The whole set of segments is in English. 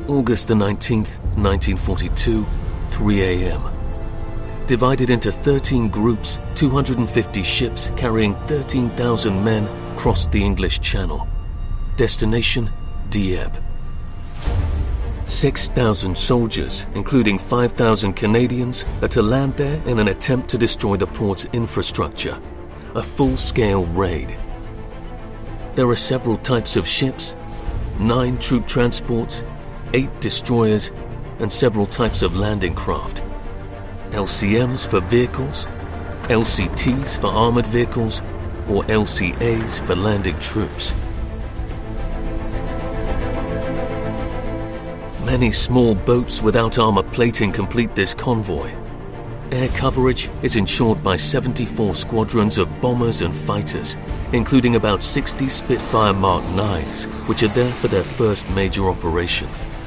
August the 19th, 1942, 3 a.m. Divided into 13 groups, 250 ships carrying 13,000 men crossed the English Channel. Destination, Dieppe. 6,000 soldiers, including 5,000 Canadians, are to land there in an attempt to destroy the port's infrastructure. A full-scale raid. There are several types of ships, 9 troop transports, 8 destroyers, and several types of landing craft. LCMs for vehicles, LCTs for armored vehicles, or LCAs for landing troops. Many small boats without armor plating complete this convoy. Air coverage is ensured by 74 squadrons of bombers and fighters, including about 60 Spitfire Mark 9s, which are there for their first major operation.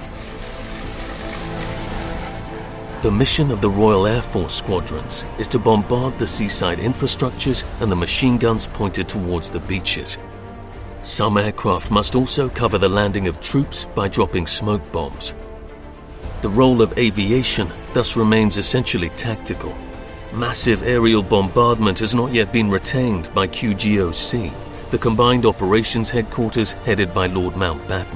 The mission of the Royal Air Force squadrons is to bombard the seaside infrastructures and the machine guns pointed towards the beaches. Some aircraft must also cover the landing of troops by dropping smoke bombs. The role of aviation thus remains essentially tactical. Massive aerial bombardment has not yet been retained by QGOC, the Combined Operations Headquarters headed by Lord Mountbatten.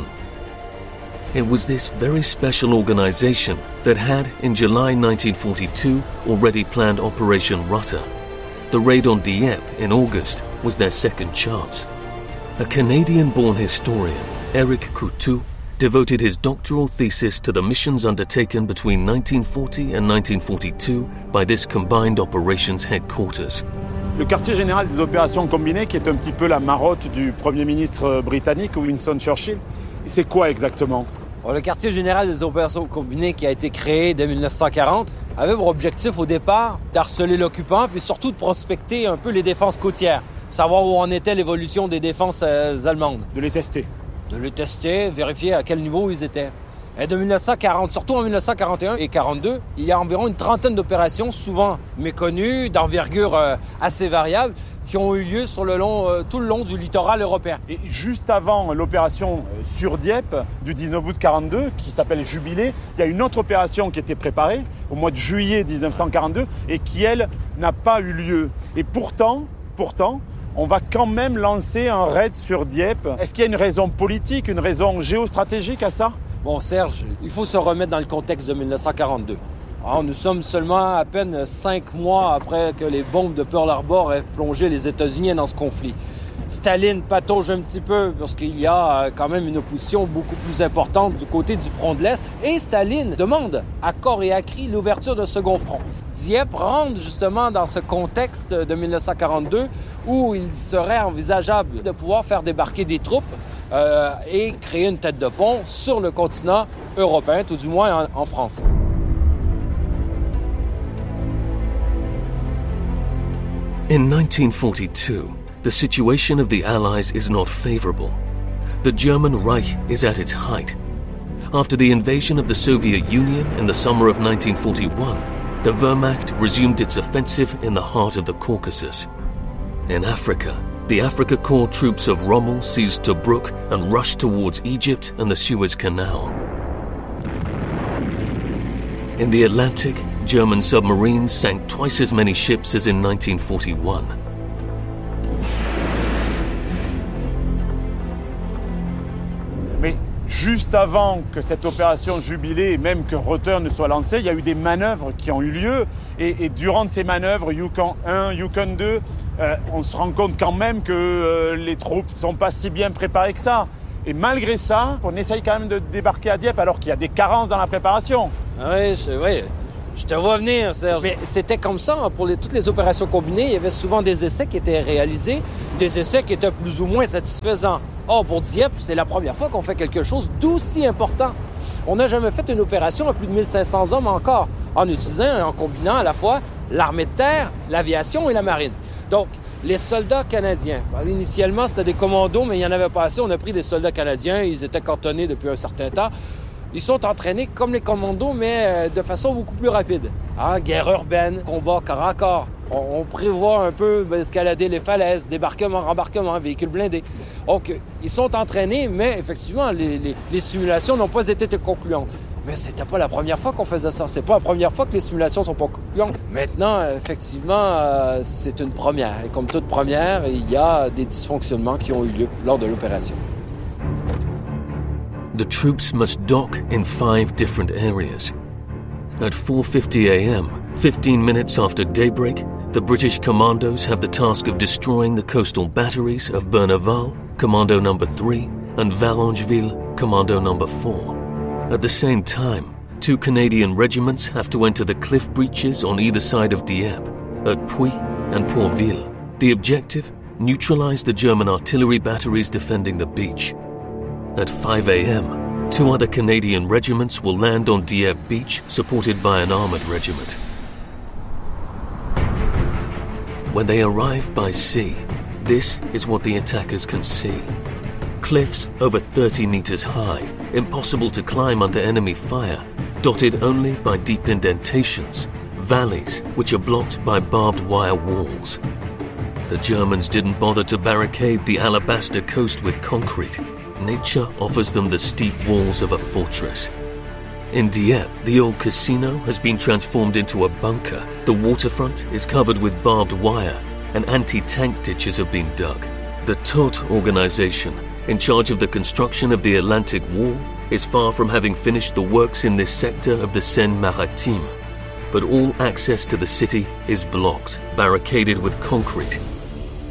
It was this very special organization that had, in July 1942, already planned Operation Rudder. The raid on Dieppe in August was their second chance. A Canadian-born historian, Eric Coutu, devoted his doctoral thesis to the missions undertaken between 1940 and 1942 by this Combined Operations Headquarters. Le quartier général des opérations combinées, qui est un petit peu la marotte du Premier ministre britannique, Winston Churchill, c'est quoi exactement? Le quartier général des opérations combinées, qui a été créé dès 1940, avait pour objectif au départ d'harceler l'occupant, puis surtout de prospecter un peu les défenses côtières, savoir où en était l'évolution des défenses allemandes. De les tester. De les tester, vérifier à quel niveau ils étaient. Et de 1940, surtout en 1941 et 1942, il y a environ une trentaine d'opérations, souvent méconnues, d'envergure assez variable, qui ont eu lieu sur tout le long du littoral européen. Et juste avant l'opération sur Dieppe du 19 août 1942, qui s'appelle Jubilé, il y a une autre opération qui était préparée au mois de juillet 1942 et qui, elle, n'a pas eu lieu. Et pourtant, on va quand même lancer un raid sur Dieppe. Est-ce qu'il y a une raison politique, une raison géostratégique à ça? Bon, Serge, il faut se remettre dans le contexte de 1942. Alors, nous sommes seulement à peine 5 mois après que les bombes de Pearl Harbor aient plongé les États-Unis dans ce conflit. Staline patauge un petit peu parce qu'il y a quand même une opposition beaucoup plus importante du côté du front de l'Est. Et Staline demande à corps et à cri l'ouverture d'un second front. Dieppe rentre justement dans ce contexte de 1942 où il serait envisageable de pouvoir faire débarquer des troupes et créer une tête de pont sur le continent européen, tout du moins en France. In 1942, the situation of the Allies is not favorable. The German Reich is at its height. After the invasion of the Soviet Union in the summer of 1941, the Wehrmacht resumed its offensive in the heart of the Caucasus. In Africa, the Afrika Korps troops of Rommel seized Tobruk and rushed towards Egypt and the Suez Canal. In the Atlantic, German submarines sank twice as many ships as in 1941. Mais juste avant que cette opération Jubilé et même que Rudder ne soit lancée, il y a eu des manœuvres qui ont eu lieu. Et durant ces manœuvres, Yukon 1, Yukon 2, on se rend compte quand même que les troupes ne sont pas si bien préparées que ça. Et malgré ça, on essaye quand même de débarquer à Dieppe alors qu'il y a des carences dans la préparation. Oui, je te vois venir, Serge. Mais c'était comme ça, hein, pour toutes les opérations combinées, il y avait souvent des essais qui étaient réalisés, des essais qui étaient plus ou moins satisfaisants. Or, pour Dieppe, c'est la première fois qu'on fait quelque chose d'aussi important. On n'a jamais fait une opération à plus de 1500 hommes encore, en utilisant, en combinant à la fois l'armée de terre, l'aviation et la marine. Donc, les soldats canadiens, initialement, c'était des commandos, mais il n'y en avait pas assez. On a pris des soldats canadiens, ils étaient cantonnés depuis un certain temps. Ils sont entraînés comme les commandos, mais de façon beaucoup plus rapide. Guerre urbaine, combat corps à corps. On prévoit un peu escalader les falaises, débarquement, rembarquement, véhicules blindés. Donc, ils sont entraînés, mais effectivement, les simulations n'ont pas été concluantes. Mais c'était pas la première fois qu'on faisait ça. C'est pas la première fois que les simulations sont pas concluantes. Maintenant, effectivement, c'est une première. Et comme toute première, il y a des dysfonctionnements qui ont eu lieu lors de l'opération. The troops must dock in 5 different areas. At 4:50 a.m., 15 minutes after daybreak, the British commandos have the task of destroying the coastal batteries of Berneval, Commando No. 3, and Varengeville, Commando No. 4. At the same time, 2 Canadian regiments have to enter the cliff breaches on either side of Dieppe, at Puy and Pourville. The objective? Neutralize the German artillery batteries defending the beach. At 5 a.m., 2 other Canadian regiments will land on Dieppe Beach, supported by an armoured regiment. When they arrive by sea, this is what the attackers can see. Cliffs over 30 meters high, impossible to climb under enemy fire, dotted only by deep indentations, valleys which are blocked by barbed wire walls. The Germans didn't bother to barricade the alabaster coast with concrete. Nature offers them the steep walls of a fortress. In Dieppe, the old casino has been transformed into a bunker. The waterfront is covered with barbed wire, and anti-tank ditches have been dug. The TOT organization, in charge of the construction of the Atlantic Wall, is far from having finished the works in this sector of the Seine-Maritime. But all access to the city is blocked, barricaded with concrete,